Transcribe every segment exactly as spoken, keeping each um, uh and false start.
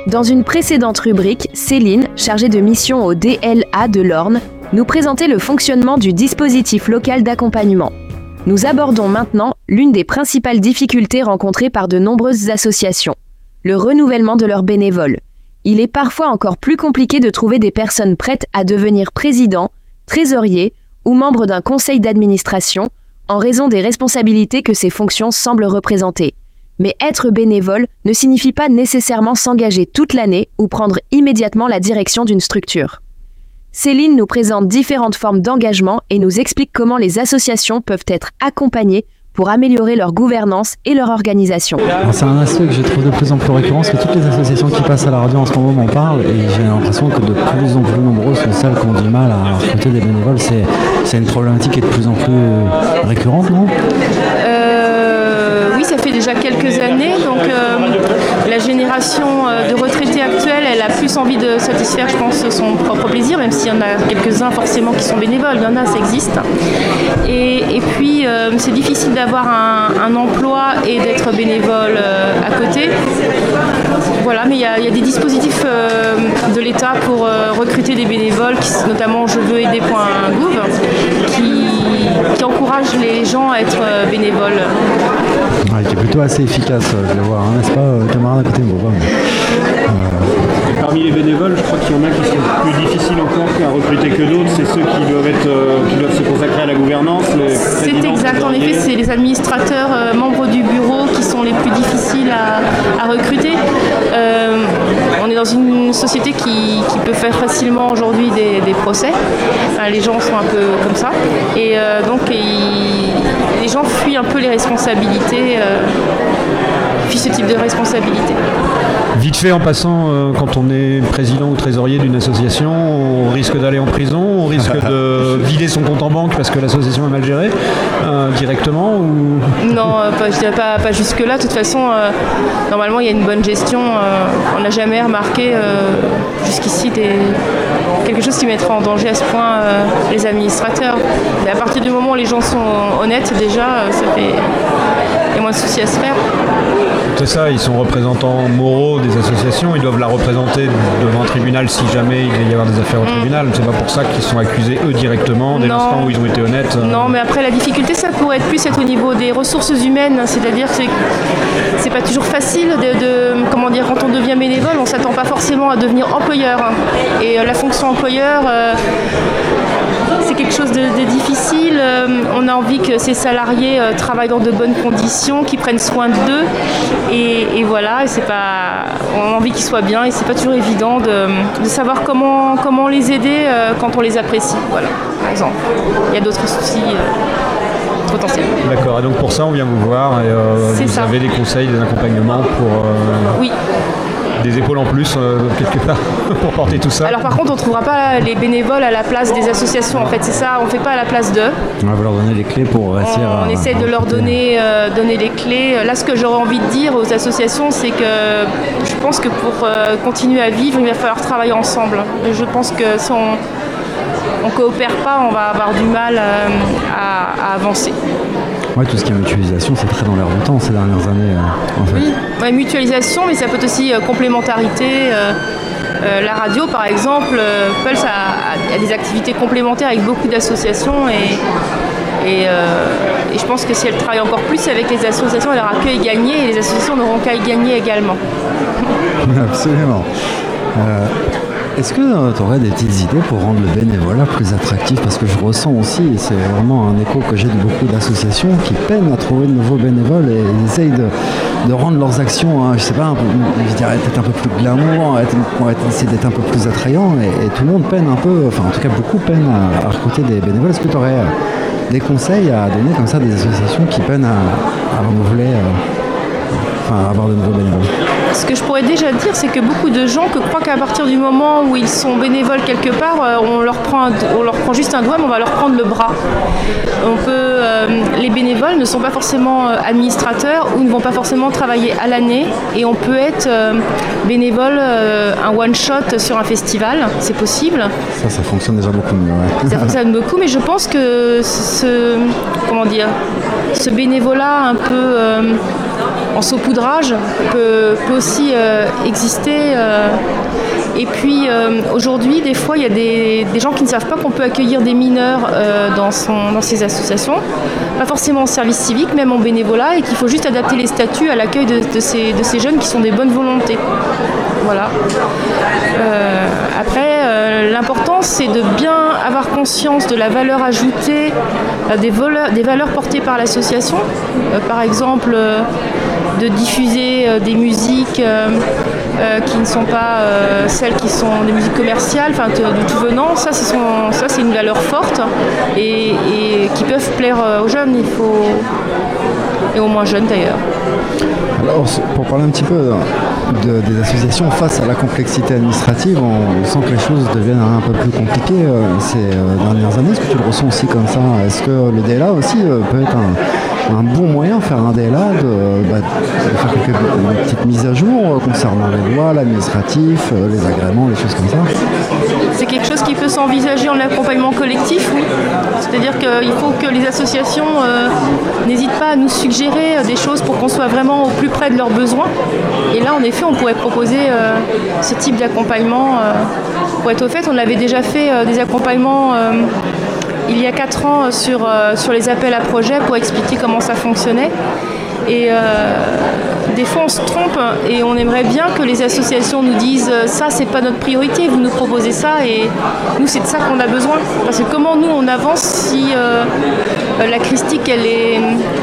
Dans une précédente rubrique, Céline, chargée de mission au D L A de l'Orne, nous présentait le fonctionnement du dispositif local d'accompagnement. Nous abordons maintenant l'une des principales difficultés rencontrées par de nombreuses associations, le renouvellement de leurs bénévoles. Il est parfois encore plus compliqué de trouver des personnes prêtes à devenir président, trésorier ou membre d'un conseil d'administration en raison des responsabilités que ces fonctions semblent représenter. Mais être bénévole ne signifie pas nécessairement s'engager toute l'année ou prendre immédiatement la direction d'une structure. Céline nous présente différentes formes d'engagement et nous explique comment les associations peuvent être accompagnées pour améliorer leur gouvernance et leur organisation. Alors, c'est un aspect que je trouve de plus en plus récurrent, parce que toutes les associations qui passent à la radio en ce moment m'en parlent, et j'ai l'impression que de plus en plus nombreuses sont celles qui ont du mal à recruter des bénévoles. C'est, c'est une problématique qui est de plus en plus récurrente, non ? euh, Oui, ça fait déjà quelques années. Donc, euh, la génération euh, de retraités actuelle, elle a plus envie de satisfaire, je pense, son propre plaisir, même s'il y en a quelques-uns forcément qui sont bénévoles. Il y en a, ça existe. Et, et puis, euh, c'est difficile d'avoir un, un emploi et d'être bénévole euh, à côté. Voilà, mais il y a, il y a des dispositifs euh, de l'État pour euh, recruter des bénévoles, qui, notamment je veux aider point gouv, qui, qui encouragent les gens à être euh, bénévoles. Ouais, qui est plutôt assez efficace, je vais voir, hein, n'est-ce pas, euh, camarade à côté de moi. Euh... Parmi les bénévoles, je crois qu'il y en a qui sont plus difficiles encore à recruter que d'autres. C'est ceux qui doivent, être, euh, qui doivent se consacrer à la gouvernance. C'est exact, en effet, c'est les administrateurs, euh, membres du bureau qui sont les plus difficiles à, à recruter. Euh, on est dans une société qui, qui peut faire facilement aujourd'hui des, des procès. Enfin, les gens sont un peu comme ça. Et euh, donc, ils, les gens fuient un peu les responsabilités, euh, fuient ce type de responsabilité. Vite fait, en passant, euh, quand on est président ou trésorier d'une association, on risque d'aller en prison, on risque de vider son compte en banque parce que l'association est mal gérée, euh, directement ou... Non, euh, pas, je dirais pas, pas jusque-là. De toute façon, euh, normalement, il y a une bonne gestion. Euh, on n'a jamais remarqué euh, jusqu'ici des... quelque chose qui mettrait en danger à ce point euh, les administrateurs. Et à partir du moment où les gens sont honnêtes, déjà, ça fait... il y a moins de soucis à se faire. C'est ça, ils sont représentants moraux des associations, ils doivent la représenter devant un tribunal si jamais il va y avoir des affaires au mmh. tribunal. C'est pas pour ça qu'ils sont accusés eux directement, dès non. l'instant où ils ont été honnêtes. Non, mais après la difficulté, ça pourrait être plus être au niveau des ressources humaines, c'est-à-dire que c'est, c'est pas toujours facile de, de, comment dire, quand on devient bénévole, on s'attend pas forcément à devenir employeur. Et euh, la fonction employeur, euh, c'est quelque chose de, de difficile. Euh, on a envie que ces salariés euh, travaillent dans de bonnes conditions, qu'ils prennent soin d'eux. Et, et voilà, et c'est pas, on a envie qu'ils soient bien et c'est pas toujours évident de, de savoir comment, comment les aider euh, quand on les apprécie. Voilà, par exemple. Il y a d'autres soucis euh, potentiels. D'accord, et donc pour ça on vient vous voir et euh, vous ça. avez des conseils, des accompagnements pour... Euh... Oui. Des épaules en plus, euh, quelque part, pour porter tout ça. Alors par contre, on ne trouvera pas les bénévoles à la place des associations. En fait, c'est ça, on ne fait pas à la place d'eux. On va leur donner les clés pour réussir on, à... On essaie de leur donner, euh, donner les clés. Là, ce que j'aurais envie de dire aux associations, c'est que je pense que pour euh, continuer à vivre, il va falloir travailler ensemble. Je pense que si on ne coopère pas, on va avoir du mal euh, à, à avancer. Ouais, tout ce qui est mutualisation, c'est très dans l'air du temps ces dernières années, euh, en fait. Oui, ouais, mutualisation, mais ça peut être aussi euh, complémentarité. Euh, euh, la radio, par exemple, euh, Pulse a, a des activités complémentaires avec beaucoup d'associations et, et, euh, et je pense que si elle travaille encore plus avec les associations, elle aura que y gagner et les associations n'auront qu'à y gagner également. Absolument. Euh... Est-ce que euh, tu aurais des petites idées pour rendre le bénévolat plus attractif ? Parce que je ressens aussi, et c'est vraiment un écho que j'ai de beaucoup d'associations qui peinent à trouver de nouveaux bénévoles et ils essayent de, de rendre leurs actions, hein, je sais pas, un peu, je dirais peut-être un peu plus glamour, pour essayer d'être un peu plus attrayant et, et tout le monde peine un peu, enfin en tout cas beaucoup peinent à, à recruter des bénévoles. Est-ce que tu aurais euh, des conseils à donner comme ça à des associations qui peinent à, à renouveler, euh, enfin à avoir de nouveaux bénévoles ? Ce que je pourrais déjà dire, c'est que beaucoup de gens que croient qu'à partir du moment où ils sont bénévoles quelque part, on leur prend, un, on leur prend juste un doigt, mais on va leur prendre le bras. On peut, euh, les bénévoles ne sont pas forcément administrateurs ou ne vont pas forcément travailler à l'année. Et on peut être euh, bénévole, euh, un one-shot sur un festival, c'est possible. Ça, ça fonctionne déjà beaucoup mieux. Ouais. Ça fonctionne beaucoup, mais je pense que ce, comment dire, ce bénévolat un peu... Euh, en saupoudrage peut, peut aussi euh, exister. Euh, et puis euh, aujourd'hui, des fois, il y a des, des gens qui ne savent pas qu'on peut accueillir des mineurs euh, dans, son, dans ces associations, pas forcément en service civique, même en bénévolat, et qu'il faut juste adapter les statuts à l'accueil de, de, ces, de ces jeunes qui sont des bonnes volontés. Voilà. Euh, après, euh, l'important, c'est de bien avoir conscience de la valeur ajoutée, euh, des, voleurs, des valeurs portées par l'association. Euh, par exemple, euh, de diffuser euh, des musiques euh, euh, qui ne sont pas euh, celles qui sont des musiques commerciales, enfin de, de tout venant. Ça, c'est, son, ça, c'est une valeur forte et, et qui peuvent plaire aux jeunes, il faut, et aux moins jeunes d'ailleurs. Alors, pour parler un petit peu de, des associations face à la complexité administrative, on sent que les choses deviennent un peu plus compliquées euh, ces euh, dernières années. Est-ce que tu le ressens aussi comme ça? Est-ce que le D L A aussi euh, peut être un, un bon moyen, faire un D L A, de, bah, de faire quelques de petites mises à jour euh, concernant les lois, l'administratif, euh, les agréments, les choses comme ça? C'est quelque chose qui peut s'envisager en accompagnement collectif, oui. C'est-à-dire qu'il faut que les associations euh, n'hésitent pas à nous suggérer des choses pour qu'on soit vraiment au plus près de leurs besoins. Et là, en effet, on pourrait proposer euh, ce type d'accompagnement. Euh, pour être au fait, on avait déjà fait euh, des accompagnements euh, il y a quatre ans sur, euh, sur les appels à projets pour expliquer comment ça fonctionnait. Et euh, des fois, on se trompe et on aimerait bien que les associations nous disent « ça, c'est pas notre priorité, vous nous proposez ça et nous, c'est de ça qu'on a besoin ». Parce que comment nous, on avance si euh, la christique, elle est...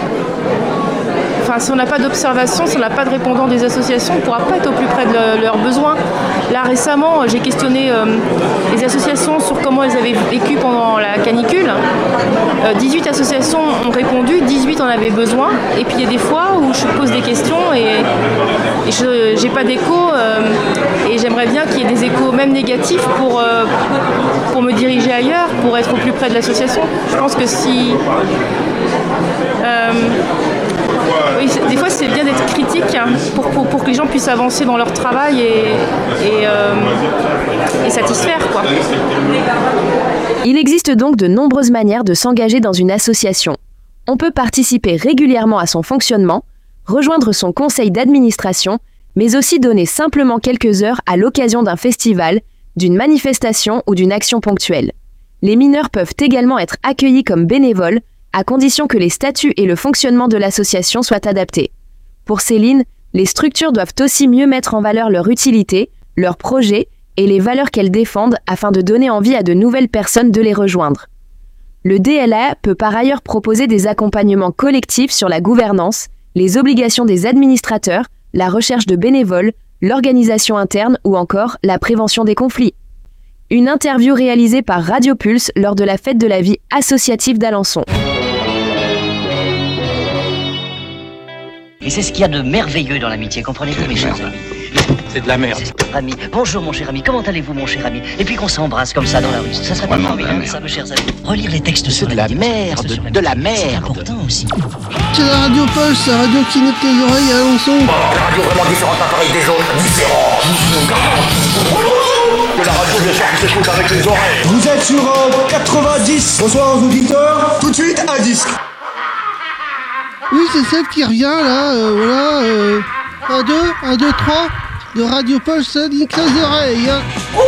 Enfin, si on n'a pas d'observation, si on n'a pas de répondant des associations, on ne pourra pas être au plus près de le, leurs besoins. Là, récemment, j'ai questionné euh, les associations sur comment elles avaient vécu pendant la canicule. Euh, dix-huit associations ont répondu, dix-huit en avaient besoin. Et puis, il y a des fois où je pose des questions et, et je n'ai pas d'écho. Euh, et j'aimerais bien qu'il y ait des échos, même négatifs, pour, euh, pour me diriger ailleurs, pour être au plus près de l'association. Je pense que si... Euh, Oui, des fois, c'est bien d'être critique pour, pour, pour que les gens puissent avancer dans leur travail et, et, euh, et satisfaire, quoi. Il existe donc de nombreuses manières de s'engager dans une association. On peut participer régulièrement à son fonctionnement, rejoindre son conseil d'administration, mais aussi donner simplement quelques heures à l'occasion d'un festival, d'une manifestation ou d'une action ponctuelle. Les mineurs peuvent également être accueillis comme bénévoles, à condition que les statuts et le fonctionnement de l'association soient adaptés. Pour Céline, les structures doivent aussi mieux mettre en valeur leur utilité, leurs projets et les valeurs qu'elles défendent afin de donner envie à de nouvelles personnes de les rejoindre. Le D L A peut par ailleurs proposer des accompagnements collectifs sur la gouvernance, les obligations des administrateurs, la recherche de bénévoles, l'organisation interne ou encore la prévention des conflits. Une interview réalisée par Radio Pulse lors de la fête de la vie associative d'Alençon. Et c'est ce qu'il y a de merveilleux dans l'amitié, comprenez-vous, mes chers amis? C'est de la merde. Ami, bonjour mon cher ami, comment allez-vous mon cher ami? Et puis qu'on s'embrasse comme ça dans la rue, ça serait pas formidable ça, mes chers amis? Relire les textes sur de la merde, de la merde. C'est important aussi. C'est la Radio Pulse, la radio qui nique les oreilles à Alençon. Oh, radio vraiment différente, pas pareil des autres, différent. Que la radio de faire qui s'écoute avec les oreilles. Vous êtes sur euh, quatre-vingt-dix. Bonsoir aux auditeurs. Tout de suite, un disque. Oui, c'est celle qui revient là, euh, voilà. Euh, un, deux, un, deux, trois. De Radio Pulse, ça nique les oreilles. Hein.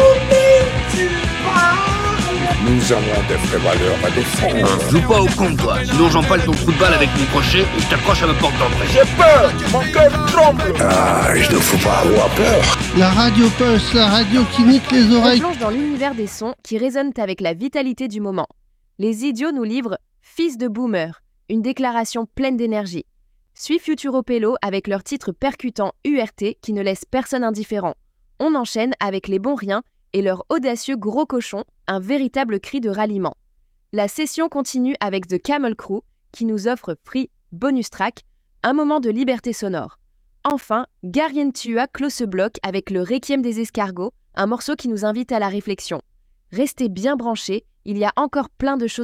Nous avons des vraies valeurs à défendre. Joue pas au con, toi. Sinon, j'empale ton trou de balle avec mon crochet et je t'accroche à ma porte d'entrée. J'ai peur, mon cœur tremble. Ah, je ne faut pas avoir peur. La Radio Pulse, la radio qui nique les oreilles. On plonge dans l'univers des sons qui résonnent avec la vitalité du moment. Les idiots nous livrent « Fils de boomer », une déclaration pleine d'énergie. Suis Futuro Pello avec leur titre percutant U R T qui ne laisse personne indifférent. On enchaîne avec Les Bons Riens et leur audacieux Gros Cochon, un véritable cri de ralliement. La session continue avec The Camel Crew qui nous offre Free Bonus Track, un moment de liberté sonore. Enfin, Garientua clôt ce bloc avec le Requiem des escargots, un morceau qui nous invite à la réflexion. Restez bien branchés, il y a encore plein de choses